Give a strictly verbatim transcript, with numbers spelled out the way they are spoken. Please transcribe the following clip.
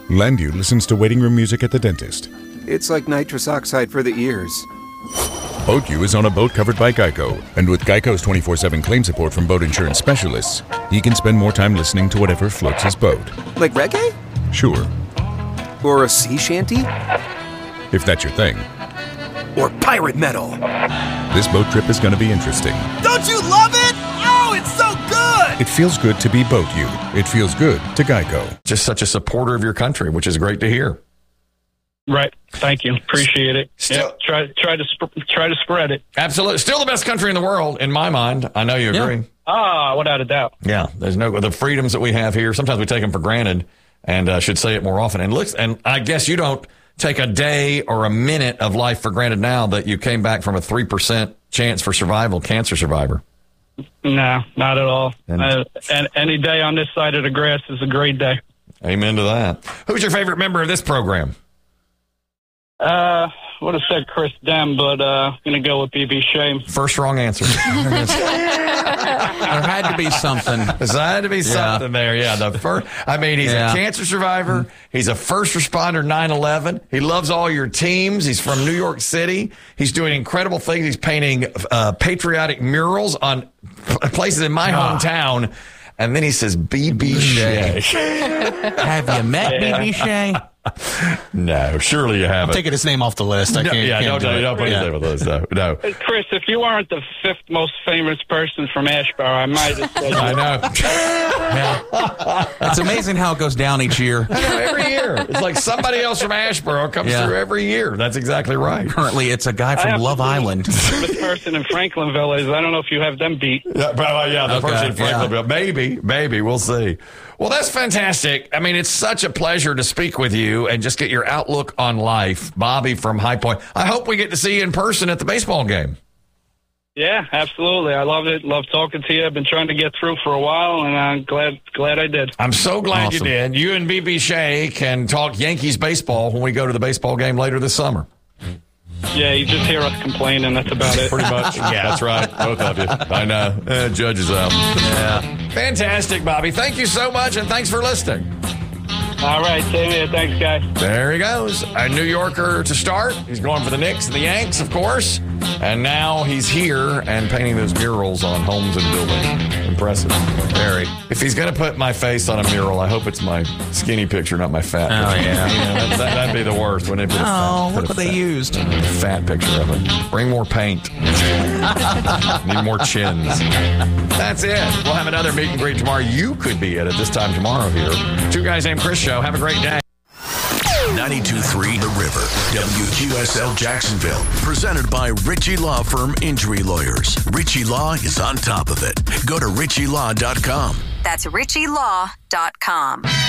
Landu listens to waiting room music at the dentist. It's like nitrous oxide for the ears. BoatU is on a boat covered by Geico, and with Geico's twenty-four seven claim support from boat insurance specialists, he can spend more time listening to whatever floats his boat. Like reggae? Sure. Or a sea shanty? If that's your thing. Or pirate metal? This boat trip is going to be interesting. Don't you love it? Oh, it's so good! It feels good to be BoatU. It feels good to Geico. Just such a supporter of your country, which is great to hear. Right. Thank you. Appreciate it. Still, yeah, try try to sp- try to spread it. Absolutely. Still the best country in the world, in my mind. I know you agree. Yeah. Ah, without a doubt. Yeah. There's no the freedoms that we have here. Sometimes we take them for granted, and uh, should say it more often. And looks, and I guess you don't take a day or a minute of life for granted now that you came back from a three percent chance for survival, cancer survivor. No, not at all. And, uh, and any day on this side of the grass is a great day. Amen to that. Who's your favorite member of this program? Uh, would have said Chris Dem, but uh, gonna go with B B Shea. First wrong answer. There had to be something. There had to be something yeah. there. Yeah, the first. I mean, he's yeah. a cancer survivor. He's a first responder. nine eleven. He loves all your teams. He's from New York City. He's doing incredible things. He's painting uh, patriotic murals on places in my oh. hometown. And then he says, B B Shea. Have you met yeah. B B Shea? No, surely you haven't. I'm taking his name off the list. I no, can't. Yeah, can't don't, do don't put his name on the list. No, no. Chris, if you aren't the fifth most famous person from Asheboro, I might have said. I know. Yeah. It's amazing how it goes down each year. I know, every year. It's like somebody else from Asheboro comes yeah. through every year. That's exactly right. Currently, it's a guy from Love Island. The famous person in Franklinville is. I don't know if you have them beat. Yeah, but, uh, yeah the okay, person in Franklinville. Yeah. Maybe, maybe. We'll see. Well, that's fantastic. I mean, it's such a pleasure to speak with you and just get your outlook on life. Bobby from High Point. I hope we get to see you in person at the baseball game. Yeah, absolutely. I love it. Love talking to you. I've been trying to get through for a while, and I'm glad glad I did. I'm so glad awesome. you did. You and B B Shea can talk Yankees baseball when we go to the baseball game later this summer. Yeah, you just hear us complaining. That's about it. Pretty much. Yeah, that's right. Both of you. I know. Uh, judge is out. Yeah. Fantastic, Bobby. Thank you so much, and thanks for listening. All right, same here. Thanks, guys. There he goes. A New Yorker to start. He's going for the Knicks and the Yanks, of course. And now he's here and painting those murals on homes and buildings. Impressive. Very. If he's going to put my face on a mural, I hope it's my skinny picture, not my fat oh, picture. Yeah. You know, that, that, that'd be the worst, wouldn't it? Put a oh, fat, look what fat, they used. A fat picture of it. Bring more paint. Need more chins. That's it. We'll have another meet and greet tomorrow. You could be at it this time tomorrow here. Two Guys Named Chris show. Have a great day. ninety-two point three The River, W Q S L Jacksonville. Presented by Ritchie Law Firm Injury Lawyers. Ritchie Law is on top of it. Go to ritchie law dot com. That's ritchie law dot com.